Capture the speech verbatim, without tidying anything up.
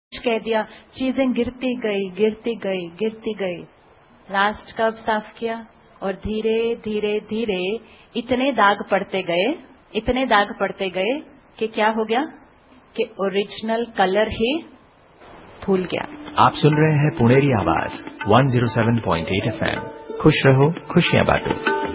कह दिया, चीजें गिरती गई गिरती गई गिरती गई। लास्ट कब साफ किया? और धीरे धीरे धीरे इतने दाग पड़ते गए इतने दाग पड़ते गए कि क्या हो गया कि ओरिजिनल कलर ही भूल गया। आप सुन रहे हैं पुणेरी आवाज एक सौ सात पॉइंट आठ एफ एम। खुश रहो, खुशियां बांटो।